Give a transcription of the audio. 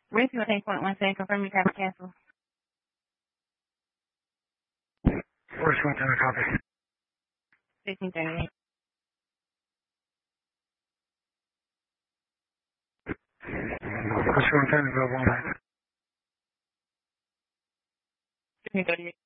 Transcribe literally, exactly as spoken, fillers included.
Rescue will take point one second. Confirm your copy cancel. Force one ten, copy. fifteen thirty-eight. Force one ten, go one. fifteen thirty-eight.